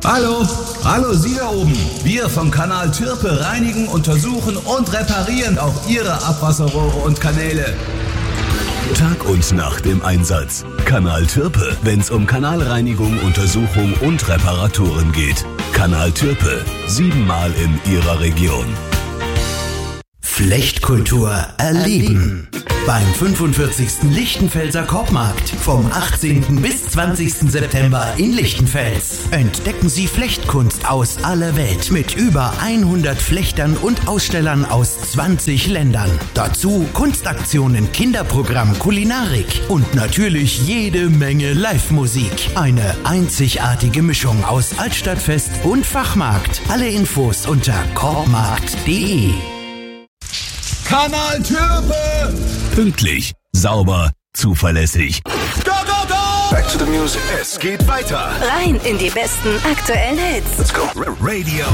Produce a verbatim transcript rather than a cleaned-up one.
Hallo, hallo Sie da oben. Wir vom Kanal Türpe reinigen, untersuchen und reparieren auch Ihre Abwasserrohre und Kanäle. Tag und Nacht im Einsatz. Kanal Türpe, wenn's um Kanalreinigung, Untersuchung und Reparaturen geht. Kanal Türpe, siebenmal in Ihrer Region. Flechtkultur erleben. Beim fünfundvierzigsten Lichtenfelser Korbmarkt vom achtzehnten bis zwanzigsten September in Lichtenfels. Entdecken Sie Flechtkunst aus aller Welt mit über hundert Flechtern und Ausstellern aus zwanzig Ländern. Dazu Kunstaktionen, Kinderprogramm, Kulinarik und natürlich jede Menge Live-Musik. Eine einzigartige Mischung aus Altstadtfest und Fachmarkt. Alle Infos unter korbmarkt punkt de. Kanal Türpe! Pünktlich, sauber, zuverlässig. Go, go, go! Back to the music. Es geht weiter. Rein in die besten aktuellen Hits. Let's go. Radio